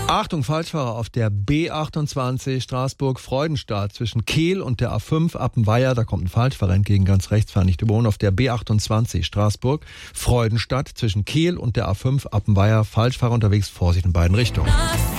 Achtung, Falschfahrer auf der B28 Straßburg-Freudenstadt zwischen Kehl und der A5 Appenweier. Da kommt ein Falschfahrer entgegen, ganz rechts, fahren nicht überholen. Auf der B28 Straßburg-Freudenstadt zwischen Kehl und der A5 Appenweier. Falschfahrer unterwegs, Vorsicht in beiden Richtungen.